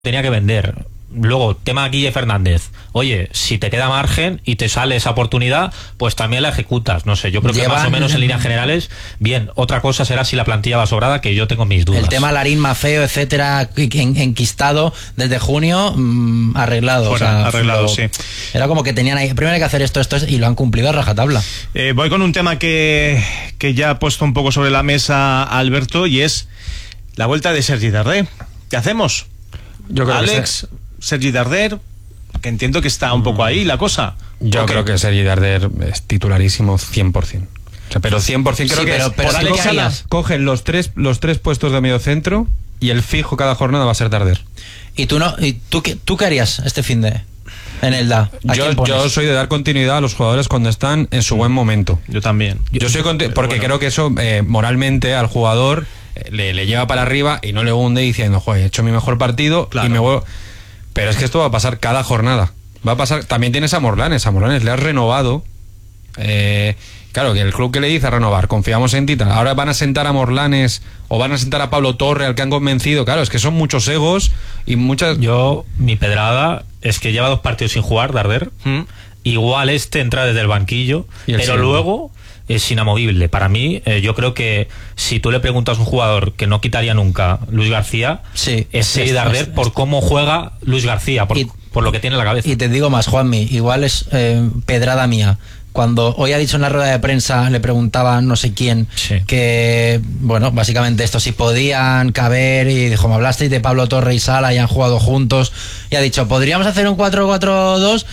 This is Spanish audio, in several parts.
tenía que vender. Luego, tema Guille Fernández. Oye, si te queda margen y te sale esa oportunidad, pues también la ejecutas. No sé, yo creo que más o menos en líneas generales, bien. Otra cosa será si la plantilla va sobrada, que yo tengo mis dudas. El tema Larín, Mafeo, etcétera, enquistado desde junio, arreglado. Fuera, arreglado, sí. Era como que tenían ahí, primero hay que hacer esto, y lo han cumplido a rajatabla. Voy con un tema que ya ha puesto un poco sobre la mesa Alberto, y es la vuelta de Sergi Darder. ¿Qué hacemos? Yo creo Alex, Sergi Darder, que entiendo que está un poco ahí la cosa. Yo creo que Sergi Darder es titularísimo 100%. O sea, pero 100% creo sí, que pero, es. pero Cogen los tres puestos de medio centro y el fijo cada jornada va a ser Darder. ¿Y tú qué harías este fin de en el DA? Yo soy de dar continuidad a los jugadores cuando están en su buen momento. Yo también. Yo soy porque creo que eso moralmente al jugador le lleva para arriba y no le hunde diciendo, joder, he hecho mi mejor partido, claro, y me vuelvo. Pero es que esto va a pasar cada jornada. Va a pasar. También tienes a Morlanes. A Morlanes le has renovado. Claro, que el club que le dice a renovar, confiamos en ti. Ahora van a sentar a Morlanes o van a sentar a Pablo Torre, al que han convencido. Claro, es que son muchos egos y muchas. Mi pedrada es que lleva 2 partidos sin jugar, Darder. Igual entra desde el banquillo, pero luego es inamovible. Para mí, yo creo que si tú le preguntas a un jugador que no quitaría nunca Luis García, es Sergi Darder por cómo juega Luis García, por lo que tiene en la cabeza. Y te digo más, Juanmi, igual es pedrada mía. Cuando hoy ha dicho en la rueda de prensa, le preguntaba no sé quién, que, bueno, básicamente esto, si podían caber, y dijo, me hablasteis de Pablo Torre y Sala y han jugado juntos, y ha dicho, podríamos hacer un 4-4-2,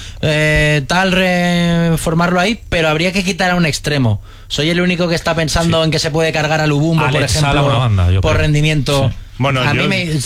reformarlo ahí, pero habría que quitar a un extremo. Soy el único que está pensando en que se puede cargar a Lubumbo, Alex, por ejemplo, Sala, una banda, por rendimiento. Sí. Bueno, a mí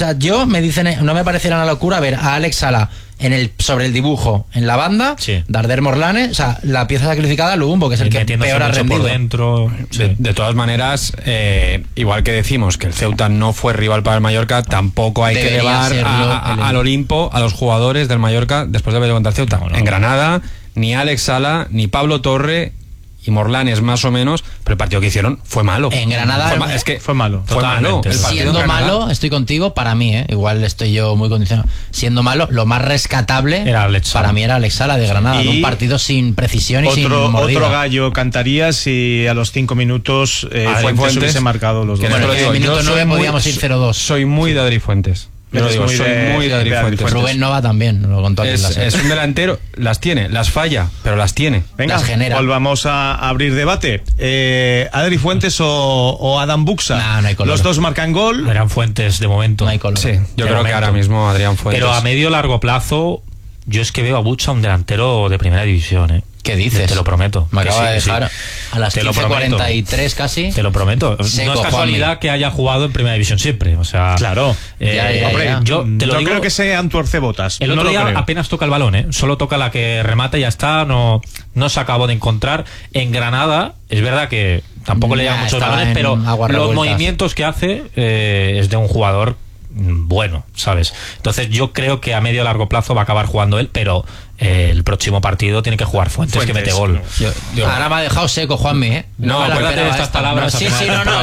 me dicen, no me pareciera una locura ver a Alex Sala sobre el dibujo en la banda, Darder, Morlanes, o sea, la pieza sacrificada Lubumbo, que es el que peor ha rendido por dentro. De todas maneras, igual que decimos que el Ceuta no fue rival para el Mallorca, tampoco hay que llevar al Olimpo a los jugadores del Mallorca después de haber contra el Ceuta. En Granada, ni Alex Sala, ni Pablo Torre y Morlanes más o menos, pero el partido que hicieron fue malo. En Granada fue malo. Fue malo. Siendo malo, estoy contigo, para mí, igual estoy yo muy condicionado. Siendo malo, lo más rescatable para mí era Alex Sala de Granada, de un partido sin precisión y sin mordida. Otro gallo cantaría si a los 5 minutos Fuentes hubiese marcado los 2. Bueno, en el minuto 9 podíamos ir 0-2. Soy muy de Adri Fuentes. Yo digo, soy muy de Adri Fuentes. Rubén Nova también, lo contó aquí. Es un delantero, las tiene, las falla, pero las tiene. Venga, las genera. Volvamos a abrir debate. ¿Adri Fuentes o Adam Buxa? No hay color. Los dos marcan gol. Adrián Fuentes, de momento. No hay color. Sí, yo creo que ahora mismo Adrián Fuentes. Pero a medio largo plazo, yo es que veo a Buxa un delantero de primera división, ¿Qué dices? Te lo prometo. Me acaba de dejar a las 15:43 casi. Te lo prometo. No es casualidad que haya jugado en primera división siempre. O sea, claro. Hombre, yo te lo digo, creo que sean tuercebotas. El otro día apenas toca el balón, solo toca la que remata y ya está. No se acabó de encontrar. En Granada, es verdad que tampoco le llevan muchos balones, pero los movimientos que hace es de un jugador bueno, ¿sabes? Entonces yo creo que a medio largo plazo va a acabar jugando él, pero el próximo partido tiene que jugar Fuentes que mete gol. Ahora me ha dejado seco, Juanmi, No, acuérdate de estas palabras. Sí, es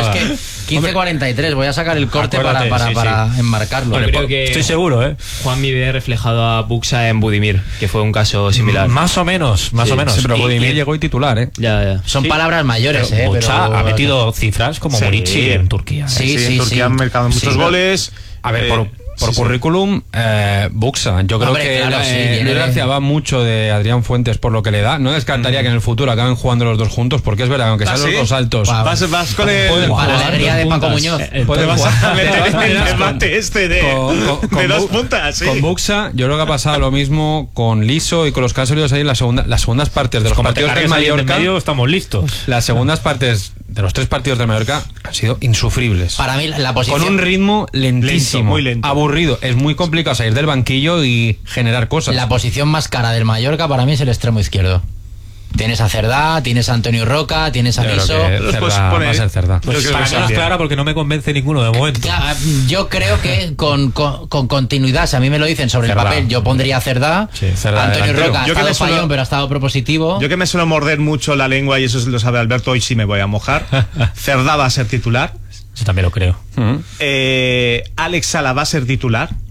que 15:43, voy a sacar el corte para enmarcarlo. Bueno, creo que estoy seguro, Juanmi ve reflejado a Buxa en Budimir, que fue un caso similar. Más o menos. Sí, pero Budimir llegó y titular, Ya. Son palabras mayores, pero Buxa pero ha metido cifras como Murici en Turquía. En Turquía han marcado muchos goles. A ver, por currículum, Buxa. Yo creo que Luis García va mucho de Adrián Fuentes por lo que le da. No descartaría que en el futuro acaben jugando los dos juntos, porque es verdad, aunque sean los dos altos. Vas con la alegría de Paco Muñoz. Vas a meter el debate de 2 puntas. Con Buxa, yo creo que ha pasado lo mismo con Liso y con los que han salido ahí en las segundas partes de los partidos del Mallorca. Estamos listos. Las segundas partes de los 3 partidos del Mallorca han sido insufribles. Para mí la posición, con un ritmo lentísimo, muy lento, aburrido. Es muy complicado salir del banquillo y generar cosas. La posición más cara del Mallorca para mí es el extremo izquierdo. Tienes a Cerdá, tienes a Antonio Roca, tienes a Liso. Va a ser Cerdá. Pues para mí no es clara porque no me convence ninguno de momento. Yo creo que con continuidad, si a mí me lo dicen sobre Cerdá. El papel, yo pondría a Cerdá. Antonio Roca ha estado fallón, pero ha estado propositivo. Yo que me suelo morder mucho la lengua, y eso lo sabe Alberto, hoy sí me voy a mojar. Cerdá va a ser titular. Yo también lo creo. Alex Sala va a ser titular.